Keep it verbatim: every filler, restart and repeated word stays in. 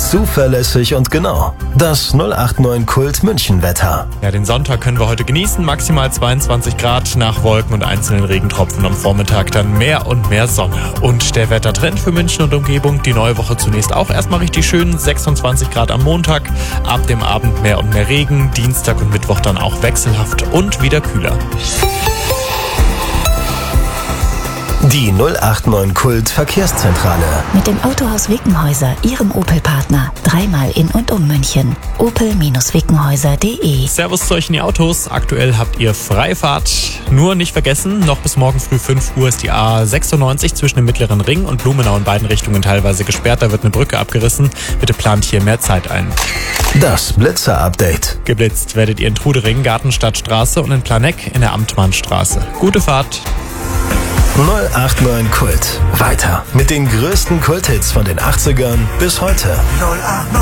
zuverlässig und genau. Das null acht neun Kult München Wetter. Ja, den Sonntag können wir heute genießen. Maximal zweiundzwanzig Grad, nach Wolken und einzelnen Regentropfen am Vormittag dann mehr und mehr Sonne. Und der Wettertrend für München und Umgebung, die neue Woche zunächst auch erstmal richtig schön. sechsundzwanzig Grad am Montag, ab dem Abend mehr und mehr Regen. Dienstag und Mittwoch dann auch wechselhaft und wieder kühler. Die null acht neun Kult Verkehrszentrale. Mit dem Autohaus Wickenhäuser, Ihrem Opel-Partner. Dreimal in und um München. opel wickenhäuser punkt de. Servus zu euch in die Autos. Aktuell habt ihr Freifahrt. Nur nicht vergessen, noch bis morgen früh fünf Uhr ist die A sechsundneunzig zwischen dem Mittleren Ring und Blumenau in beiden Richtungen teilweise gesperrt. Da wird eine Brücke abgerissen. Bitte plant hier mehr Zeit ein. Das Blitzer-Update. Geblitzt werdet ihr in Trudering, Gartenstadtstraße und in Planegg in der Amtmannstraße. Gute Fahrt. null acht neun Kult. Weiter mit den größten Kulthits von den achtzigern bis heute.